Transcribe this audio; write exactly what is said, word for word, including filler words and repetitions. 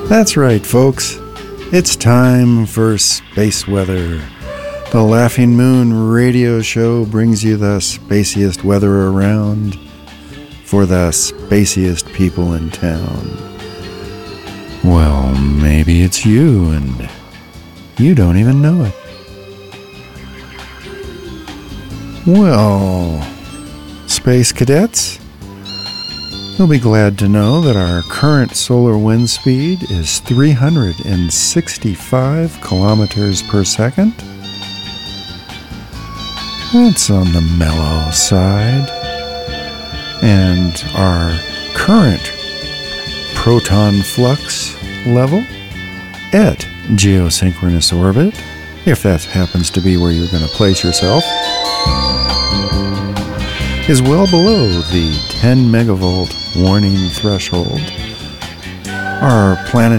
That's right, folks. It's time for Space Weather. The Laughing Moon radio show brings you the spaciest weather around for the spaciest people in town. Well, maybe it's you and you don't even know it. Well, Space Cadets, you'll be glad to know that our current solar wind speed is three hundred sixty-five kilometers per second. That's on the mellow side. And our current proton flux level at geosynchronous orbit, if that happens to be where you're going to place yourself, is well below the ten megavolt warning threshold. Our planet